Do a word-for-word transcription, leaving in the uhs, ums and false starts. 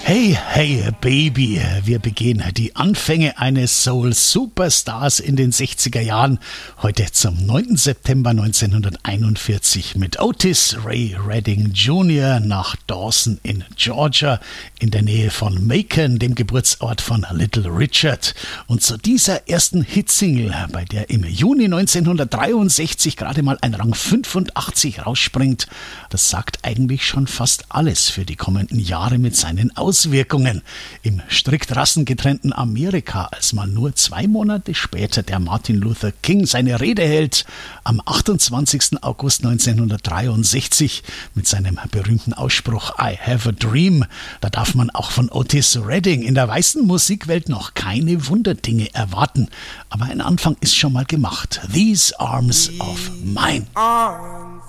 Hey, hey, Baby, wir begehen die Anfänge eines Soul-Superstars in den sechziger Jahren, heute zum neunten September neunzehnhunderteinundvierzig mit Otis Ray Redding Junior nach Dawson in Georgia, in der Nähe von Macon, dem Geburtsort von Little Richard. Und zu dieser ersten Hitsingle, bei der im Juni neunzehnhundertdreiundsechzig gerade mal ein Rang fünfundachtzig rausspringt, das sagt eigentlich schon fast alles für die kommenden Jahre mit seinen Auswirkungen. Im strikt rassengetrennten Amerika, als man nur zwei Monate später der Martin Luther King seine Rede hält, am achtundzwanzigsten August neunzehnhundertdreiundsechzig mit seinem berühmten Ausspruch I have a dream, da darf man auch von Otis Redding in der weißen Musikwelt noch keine Wunderdinge erwarten. Aber ein Anfang ist schon mal gemacht. These Arms of Mine.